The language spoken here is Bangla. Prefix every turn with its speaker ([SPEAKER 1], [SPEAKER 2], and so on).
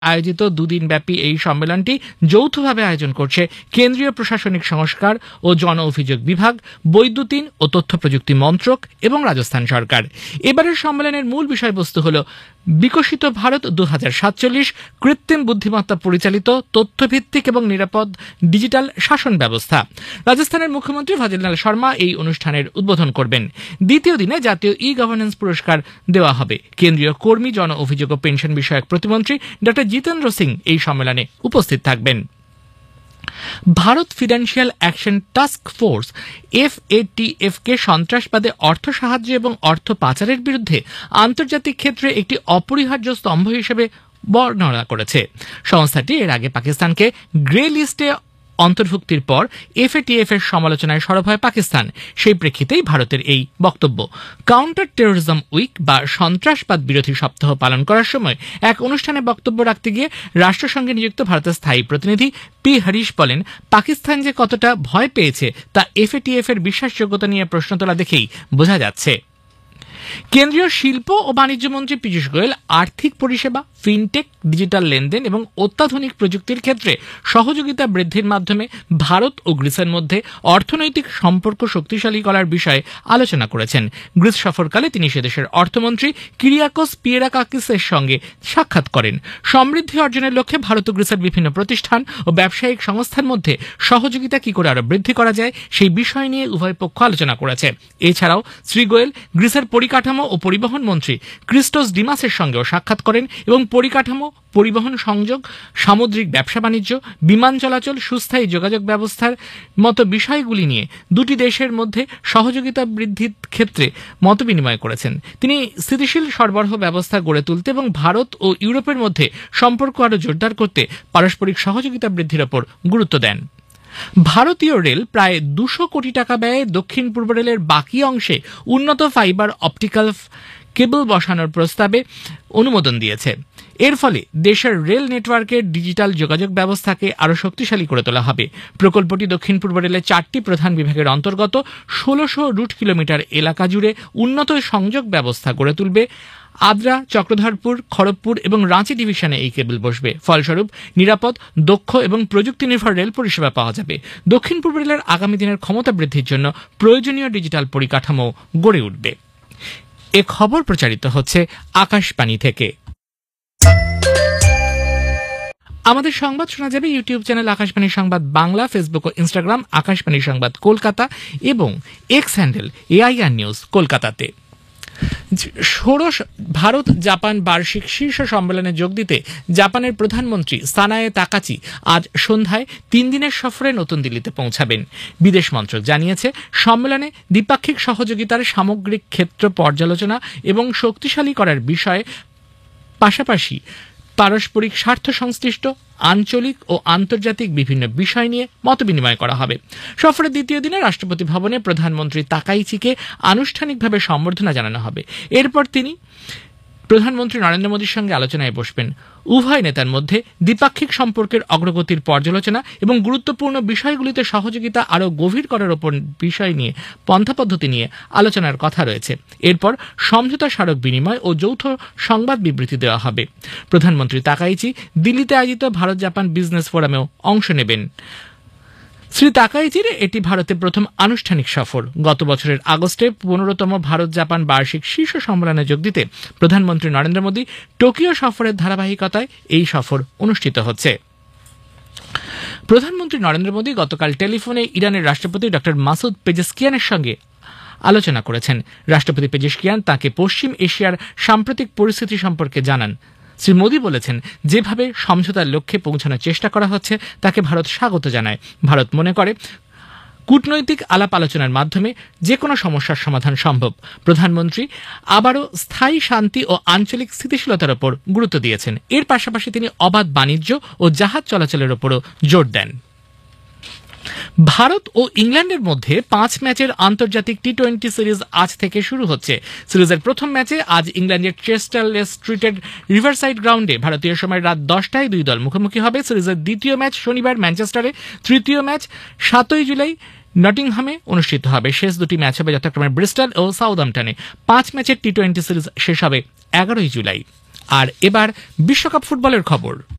[SPEAKER 1] আয়োজিত দুদিনব্যাপী এই সম্মেলনটি যৌথভাবে আয়োজন করছে কেন্দ্রীয় প্রশাসনিক সংস্কার ও জন অভিযোগ বিভাগ, বৈদ্যুতিন ও তথ্য প্রযুক্তি মন্ত্রক এবং রাজস্থান সরকার। এবারের সম্মেলনের মূল বিষয়বস্তু হল বিকশিত ভারত 2047, কৃত্রিম বুদ্ধিমত্তা পরিচালিত তথ্যভিত্তিক এবং নিরাপদ ডিজিটাল শাসন ব্যবস্থা। রাজস্থানের মুখ্যমন্ত্রী ভজনলাল শর্মা এই অনুষ্ঠানের উদ্বোধন করবেন। দ্বিতীয় দিনে জাতীয় ই গভর্নেন্স পুরস্কার দেওয়া হবে। কেন্দ্রীয় কর্মী, জন অভিযোগ ও পেনশন বিষয়ক প্রতিমন্ত্রী ডক্টর জিতেন্দ্র সিং এই সম্মেলনে উপস্থিত থাকবেন। Bharat financial action task force FATF কে সন্ত্রাসবাদে অর্থ সাহায্য এবং অর্থ পাচারের বিরুদ্ধে আন্তর্জাতিক ক্ষেত্রে একটি অপরিহার্য স্তম্ভ হিসেবে বর্ণনা করেছে। সংস্থাটি এর আগে পাকিস্তানকে গ্রে লিস্টে অন্তর্ভুক্তির পর FATF এর সমালোচনায় সরব হয় পাকিস্তান। সেই প্রেক্ষিতেই ভারতের এই বক্তব্য। কাউন্টার টেরোরিজম উইক বা সন্ত্রাসবাদ বিরোধী সপ্তাহ পালন করার সময় এক অনুষ্ঠানে বক্তব্য রাখতে গিয়ে রাষ্ট্রসংঘে নিযুক্ত ভারতের স্থায়ী প্রতিনিধি P. হরিশ বলেন, পাকিস্তান যে কতটা ভয় পেয়েছে তা FATF এর বিশ্বাসযোগ্যতা নিয়ে প্রশ্ন তোলা দেখেই বোঝা যাচ্ছে। কেন্দ্রীয় শিল্প ও বাণিজ্য মন্ত্রী পীযূষ গোয়েল আর্থিক পরিষেবা, ফিনটেক, ডিজিটাল লেনদেন এবং অত্যাধুনিক প্রযুক্তির ক্ষেত্রে সহযোগিতা বৃদ্ধির মাধ্যমে ভারত ও গ্রিসের মধ্যে অর্থনৈতিক সম্পর্ক শক্তিশালী করার বিষয়ে আলোচনা করেছেন। গ্রিস সফরকালে তিনি সেদেশের অর্থমন্ত্রী কিরিয়াকোস পিয়েরাকাকিসের সঙ্গে সাক্ষাৎ করেন। সমৃদ্ধি অর্জনের লক্ষ্যে ভারত ও গ্রিসের বিভিন্ন প্রতিষ্ঠান ও ব্যবসায়িক সংস্থার মধ্যে সহযোগিতা কি করে আরো বৃদ্ধি করা যায় সেই বিষয় নিয়ে উভয় পক্ষ আলোচনা করেছে। এছাড়াও শ্রী গোয়েল গ্রিসের পরিকাঠামো ও পরিবহন মন্ত্রী ক্রিস্টোস ডিমাসের সঙ্গেও সাক্ষাৎ করেন এবং পরিকাঠামো, পরিবহন সংযোগ, সামুদ্রিক ব্যবসা বাণিজ্য, বিমান চলাচল, সুস্থায়ী যোগাযোগ ব্যবস্থার মতো বিষয়গুলি নিয়ে দুটি দেশের মধ্যে সহযোগিতা বৃদ্ধির ক্ষেত্রে মতবিনিময় করেছেন। তিনি স্থিতিশীল সরবরাহ ব্যবস্থা গড়ে তুলতে এবং ভারত ও ইউরোপের মধ্যে সম্পর্ক আরও জোরদার করতে পারস্পরিক সহযোগিতা বৃদ্ধির ওপর গুরুত্ব দেন। ভারতীয় রেল প্রায় 200 কোটি টাকা ব্যয়ে দক্ষিণ পূর্ব রেলের বাকি অংশে উন্নত ফাইবার অপটিক্যাল কেবল বসানোর প্রস্তাবে অনুমোদন দিয়েছে। এর ফলে দেশের রেল নেটওয়ার্কের ডিজিটাল যোগাযোগ ব্যবস্থাকে আরও শক্তিশালী করে তোলা হবে। প্রকল্পটি দক্ষিণ পূর্ব রেলের 4টি প্রধান বিভাগের অন্তর্গত 1600 রুট কিলোমিটার এলাকা জুড়ে উন্নত সংযোগ ব্যবস্থা গড়ে তুলবে। আদ্রা, চক্রধরপুর, খড়গপুর এবং রাঁচি ডিভিশনে এই কেবল বসবে। ফলস্বরূপ নিরাপদ, দক্ষ এবং প্রযুক্তি নির্ভর রেল পরিষেবা পাওয়া যাবে। দক্ষিণ পূর্ব রেলের আগামী দিনের ক্ষমতা বৃদ্ধির জন্য প্রয়োজনীয় ডিজিটাল পরিকাঠামো গড়ে উঠবে। এ খবর প্রচারিত হচ্ছে আকাশবাণী থেকে। আমাদের সংবাদ শোনা যাবে ইউটিউব চ্যানেল আকাশবাণী সংবাদ বাংলা, ফেসবুক ও ইনস্টাগ্রাম আকাশবাণী সংবাদ কলকাতা এবং এক্স হ্যান্ডেল AIR নিউজ কলকাতাতে। ষোড়শ ভারত জাপান বার্ষিক শীর্ষ সম্মেলনে যোগ দিতে জাপানের প্রধানমন্ত্রী সানায়ে তাকাচি আজ সন্ধ্যায় 3 দিনের সফরে নতুন দিল্লিতে পৌঁছাবেন। বিদেশ মন্ত্রক জানিয়েছে, সম্মেলনে দ্বিপাক্ষিক সহযোগিতার সামগ্রিক ক্ষেত্র পর্যালোচনা এবং শক্তিশালী করার বিষয়ে পাশাপাশি পারস্পরিক স্বার্থ সংশ্লিষ্ট আঞ্চলিক ও আন্তর্জাতিক বিভিন্ন বিষয় নিয়ে মতবিনিময় করা হবে। সফরের দ্বিতীয় দিনে রাষ্ট্রপতি ভবনে প্রধানমন্ত্রী তাকাইচিকে আনুষ্ঠানিকভাবে সম্বর্ধনা জানানো হবে। এরপর তিনি প্রধানমন্ত্রী নরেন্দ্র মোদীর সঙ্গে আলোচনায় বসবেন। উভয় নেতার মধ্যে দ্বিপাক্ষিক সম্পর্কের অগ্রগতির পর্যালোচনা এবং গুরুত্বপূর্ণ বিষয়গুলিতে সহযোগিতা আরও গভীর করার ওপর বিষয় নিয়ে পন্থাপদ্ধতি নিয়ে আলোচনার কথা রয়েছে। এরপর সমঝোতা স্মারক বিনিময় ও যৌথ সংবাদ বিবৃতি দেওয়া হবে। প্রধানমন্ত্রী তাকাইচি দিল্লিতে আয়োজিত ভারত জাপান বিজনেস ফোরামেও অংশ নেবেন। শ্রী তাকাইচির এটি ভারতে প্রথম আনুষ্ঠানিক সফর। গত বছরের আগস্টে 15তম ভারত জাপান বার্ষিক শীর্ষ সম্মেলনে যোগ দিতে প্রধানমন্ত্রী নরেন্দ্র মোদী টোকিও সফরের ধারাবাহিকতায় এই সফর অনুষ্ঠিত হচ্ছে। প্রধানমন্ত্রী নরেন্দ্র মোদী গতকাল টেলিফোনে ইরানের রাষ্ট্রপতি ডক্টর মাসুদ পেজেশকিয়ানের সঙ্গে আলোচনা করেছেন। রাষ্ট্রপতি পেজেশকিয়ান তাঁকে পশ্চিম এশিয়ার সাম্প্রতিক পরিস্থিতি সম্পর্কে জানান। শ্রী মোদী বলেছেন, যেভাবে সমঝোতার লক্ষ্যে পৌঁছানোর চেষ্টা করা হচ্ছে তাকে ভারত স্বাগত জানায়। ভারত মনে করে কূটনৈতিক আলাপ আলোচনার মাধ্যমে যে কোনো সমস্যার সমাধান সম্ভব। প্রধানমন্ত্রী আবারও স্থায়ী শান্তি ও আঞ্চলিক স্থিতিশীলতার ওপর গুরুত্ব দিয়েছেন। এর পাশাপাশি তিনি অবাধ বাণিজ্য ও জাহাজ চলাচলের ওপরও জোর দেন। ভারত ও ইংল্যান্ডের মধ্যে 5 ম্যাচের আন্তর্জাতিক টি-20 সিরিজ আজ থেকে শুরু হচ্ছে। সিরিজের প্রথম ম্যাচে আজ ইংল্যান্ডের চেস্টার লে স্ট্রিটের রিভারসাইড গ্রাউন্ডে ভারতীয় সময় রাত 10টায় দুই দল মুখোমুখি হবে। সিরিজের দ্বিতীয় ম্যাচ শনিবার ম্যানচেস্টারে, তৃতীয় ম্যাচ 7ই জুলাই নটিংহামে অনুষ্ঠিত হবে। শেষ দুটি ম্যাচ হবে যথাক্রমে ব্রিস্টল ও সাউদাম্পটনে। 5 ম্যাচের টি-20 সিরিজ শেষ হবে 11ই জুলাই। আর এবার বিশ্বকাপ ফুটবলের খবর।